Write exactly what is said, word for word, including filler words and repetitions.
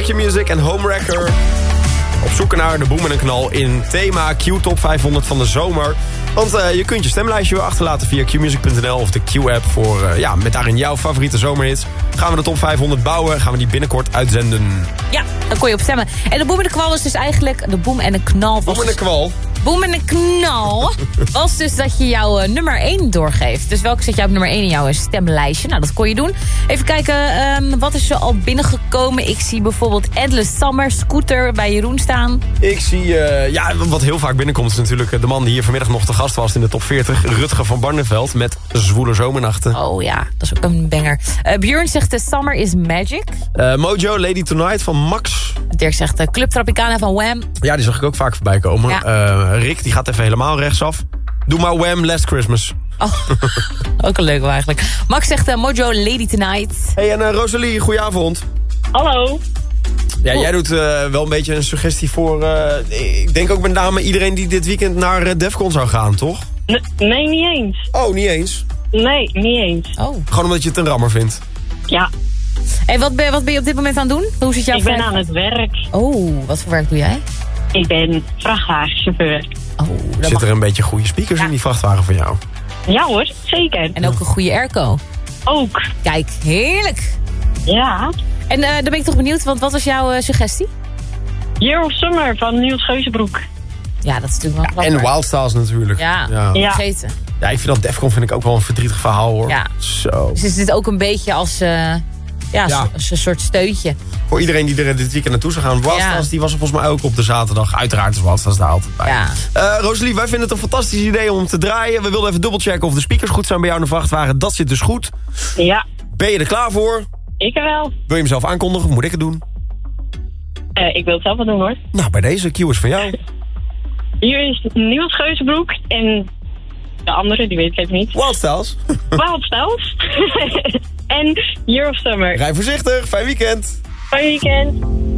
bij Q-Music en Homewrecker. Op zoek naar de boem en een knal in thema Q-top vijfhonderd van de zomer. Want uh, je kunt je stemlijstje weer achterlaten via q music punt n l of de Q-app voor, uh, ja, met daarin jouw favoriete zomerhits. Gaan we de top vijfhonderd bouwen, gaan we die binnenkort uitzenden. Ja, dan kon je op stemmen. En de boem en de kwal was dus eigenlijk, de boem en de knal was... Boem en de kwal. Boem en de knal was dus dat je jouw uh, nummer één doorgeeft. Dus welke zet jij op nummer één in jouw stemlijstje? Nou, dat kon je doen. Even kijken, um, wat is er al binnengekomen? Ik zie bijvoorbeeld Endless Summer, Scooter bij Jeroen staan. Ik zie, uh, ja, wat heel vaak binnenkomt is natuurlijk de man die hier vanmiddag nog te gast was in de top veertig. Rutger van Barneveld met Zwoele Zomernachten. Oh ja, dat is ook een banger. Uh, Björn zegt, the summer is magic. Uh, Mojo, Lady Tonight van Max. Dirk zegt, uh, Club Tropicana van Wham. Ja, die zag ik ook vaak voorbij komen. Ja. Uh, Rick, die gaat even helemaal rechtsaf. Doe maar Wham, Last Christmas. Oh, ook een leuke eigenlijk. Max zegt uh, Mojo, Lady Tonight. Hey, en uh, Rosalie, goedenavond. Hallo. Ja, jij doet uh, wel een beetje een suggestie voor... Uh, ik denk ook met name iedereen die dit weekend naar uh, Defcon zou gaan, toch? N- nee, niet eens. Oh, niet eens? Nee, niet eens. Oh. Gewoon omdat je het een rammer vindt? Ja. En wat ben, wat ben je op dit moment aan het doen? Hoe zit jouw Ik ben vijf... aan het werk. Oh, wat voor werk doe jij? Ik ben vrachtwagenchauffeur. Oh, dat Zit mag... er een beetje goede speakers Ja. in die vrachtwagen van jou? Ja hoor, zeker. En ook een goede airco. Ook. Kijk, heerlijk. Ja. En uh, dan ben ik toch benieuwd, want wat was jouw uh, suggestie? Year of Summer van Niels Geuzenbroek. Ja, dat is natuurlijk wel Ja, en Wild Styles natuurlijk. Ja, ja. Ja. vergeten. Ja, ik vind dat Defcon vind ik ook wel een verdrietig verhaal, hoor. Ja. Zo. Dus is dit ook een beetje als, uh, ja, Ja. Als, als een soort steuntje. Voor iedereen die er dit weekend naartoe zou gaan. Wild Ja. Styles, die was er volgens mij ook op de zaterdag. Uiteraard is Wild Styles daar altijd bij. Ja. Uh, Rosalie, wij vinden het een fantastisch idee om te draaien. We wilden even dubbelchecken of de speakers goed zijn bij jou in de vrachtwagen. Dat zit dus goed. Ja, Ben je er klaar voor? ik er wel. Wil je hem zelf aankondigen of moet ik het doen? Uh, ik wil het zelf wel doen hoor. Nou, bij deze Q is van jou. Hier is Niels Geuzenbroek en de andere, die weet ik even niet. Wild Styles. Wild Styles. En Year of Summer. Rij voorzichtig, fijn weekend. Fijn weekend.